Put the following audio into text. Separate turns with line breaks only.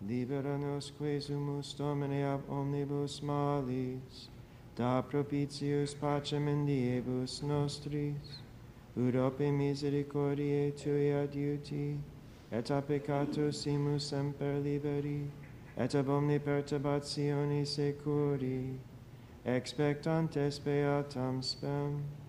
Libera nos quesumus Domine ab omnibus malis, da propitius pacem in diebus nostris, ut ope misericordiae Tui adiuti, et a peccatus simus semper liberi, et ab omni perturbatione securi, expectantes beatam spem.